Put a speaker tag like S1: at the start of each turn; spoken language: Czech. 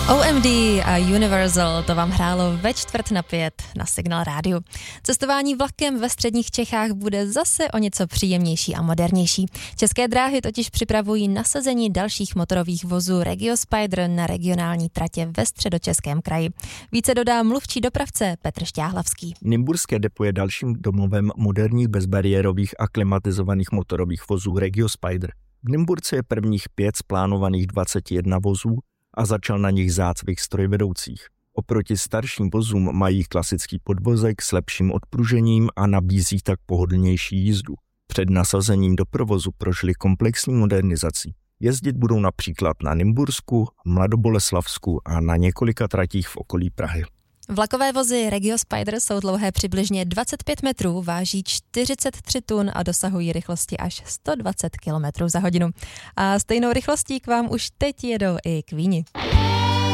S1: OMD a Universal, to vám hrálo ve 4:45 na Signál rádiu. Cestování vlakem ve středních Čechách bude zase o něco příjemnější a modernější. České dráhy totiž připravují nasazení dalších motorových vozů RegioSpider na regionální tratě ve Středočeském kraji. Více dodá mluvčí dopravce Petr Šťáhlavský.
S2: Nymburské depo je dalším domovem moderních bezbariérových a klimatizovaných motorových vozů RegioSpider. V Nymburce je prvních 5 z plánovaných 21 vozů a začal na nich zácvik strojvedoucích. Oproti starším vozům mají klasický podvozek s lepším odpružením a nabízí tak pohodlnější jízdu. Před nasazením do provozu prošli komplexní modernizací. Jezdit budou například na Nymbursku, Mladoboleslavsku a na několika tratích v okolí Prahy.
S1: Vlakové vozy RegioSpider jsou dlouhé přibližně 25 metrů, váží 43 tun a dosahují rychlosti až 120 km za hodinu. A stejnou rychlostí k vám už teď jedou i k Víni.